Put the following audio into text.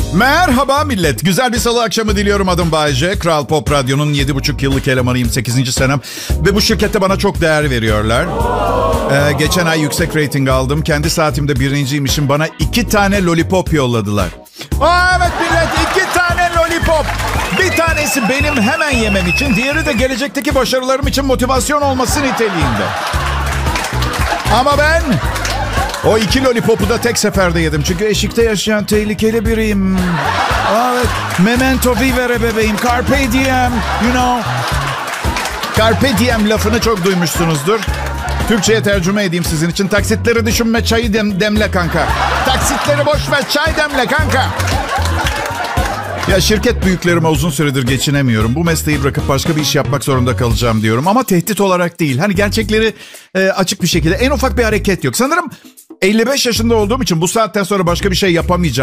Merhaba millet. Güzel bir salı akşamı diliyorum. Adım Bayece. Kral Pop Radyo'nun 7,5 yıllık elemanıyım. 8. senem. Ve bu şirkette bana çok değer veriyorlar. Geçen ay yüksek rating aldım. Kendi saatimde birinciymişim. Bana 2 tane lollipop yolladılar. Evet millet, 2 tane lollipop. Bir tanesi benim hemen yemem için. Diğeri de gelecekteki başarılarım için motivasyon olması niteliğinde. Ama ben o 2 lollipopu da tek seferde yedim. Çünkü eşikte yaşayan tehlikeli biriyim. Evet. Memento vivere bebeğim. Carpe diem. You know. Carpe diem lafını çok duymuşsunuzdur. Türkçe'ye tercüme edeyim sizin için. Taksitleri düşünme, çayı demle kanka. Taksitleri boş ver, çay demle kanka. Ya şirket büyüklerime uzun süredir geçinemiyorum. Bu mesleği bırakıp başka bir iş yapmak zorunda kalacağım diyorum. Ama tehdit olarak değil. Hani gerçekleri açık bir şekilde. En ufak bir hareket yok. Sanırım 55 yaşında olduğum için bu saatten sonra başka bir şey yapamayacağım.